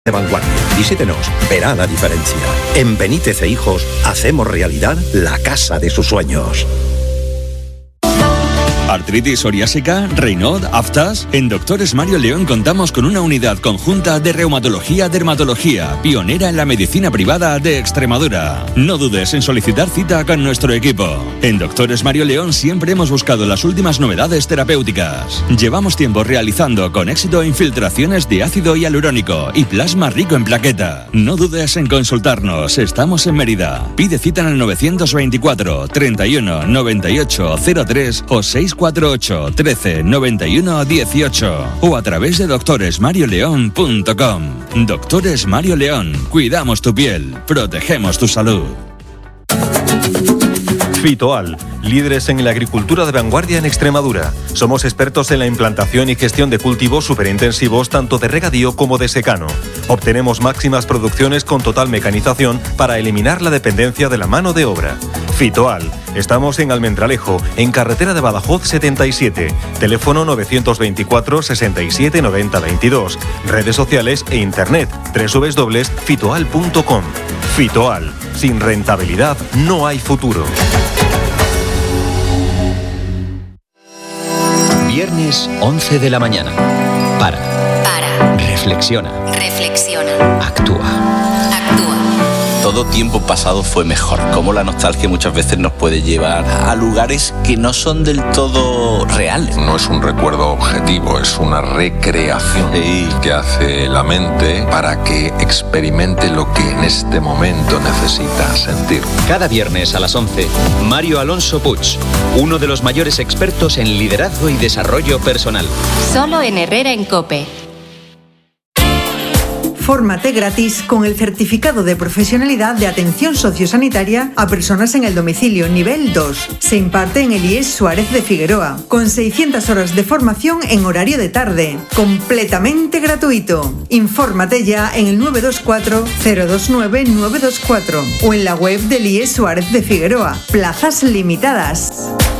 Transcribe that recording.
de vanguardia. Visítenos, verá la diferencia. En Benítez e Hijos hacemos realidad la casa de sus sueños. ¿Artritis psoriásica? ¿Raynaud? ¿Aftas? En Doctores Mario León contamos con una unidad conjunta de reumatología-dermatología, pionera en la medicina privada de Extremadura. No dudes en solicitar cita con nuestro equipo. En Doctores Mario León siempre hemos buscado las últimas novedades terapéuticas. Llevamos tiempo realizando con éxito infiltraciones de ácido hialurónico y plasma rico en plaqueta. No dudes en consultarnos, estamos en Mérida. Pide cita en el 924 31 98 03 o 648 13 91 18 o a través de doctoresmarioleón.com. Doctores Mario León, cuidamos tu piel, protegemos tu salud. Fitoal, líderes en la agricultura de vanguardia en Extremadura. Somos expertos en la implantación y gestión de cultivos superintensivos tanto de regadío como de secano. Obtenemos máximas producciones con total mecanización para eliminar la dependencia de la mano de obra. Fitoal, estamos en Almendralejo, en carretera de Badajoz 77, teléfono 924 67 90 22, redes sociales e internet www.fitoal.com. Fitoal, sin rentabilidad no hay futuro. Viernes 11 de la mañana. Para. Reflexiona. Actúa. Todo tiempo pasado fue mejor. Cómo la nostalgia muchas veces nos puede llevar a lugares que no son del todo reales. No es un recuerdo objetivo, es una recreación que hace la mente para que experimente lo que en este momento necesita sentir. Cada viernes a las 11, Mario Alonso Puig, uno de los mayores expertos en liderazgo y desarrollo personal. Solo en Herrera en COPE. Fórmate gratis con el certificado de profesionalidad de atención sociosanitaria a personas en el domicilio nivel 2. Se imparte en el IES Suárez de Figueroa, con 600 horas de formación en horario de tarde, completamente gratuito. Infórmate ya en el 924 029 924 o en la web del IES Suárez de Figueroa. Plazas limitadas.